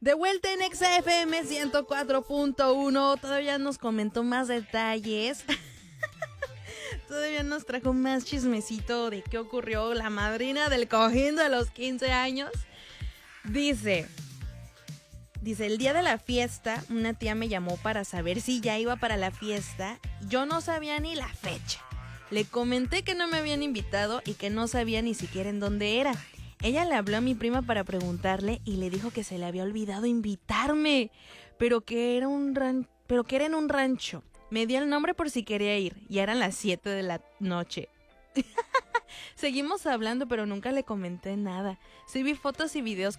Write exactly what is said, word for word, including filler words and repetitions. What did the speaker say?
De vuelta en Exa F M ciento cuatro punto uno. Todavía nos comentó más detalles. Todavía nos trajo más chismecito de qué ocurrió la madrina del cojín de los quince años. Dice, dice, el día de la fiesta, una tía me llamó para saber si ya iba para la fiesta. Yo no sabía ni la fecha. Le comenté que no me habían invitado y que no sabía ni siquiera en dónde era. Ella le habló a mi prima para preguntarle y le dijo que se le había olvidado invitarme, pero que era un ran- pero que era en un rancho. Me dio el nombre por si quería ir, y eran las siete de la noche. Seguimos hablando, pero nunca le comenté nada. Sí vi fotos y videos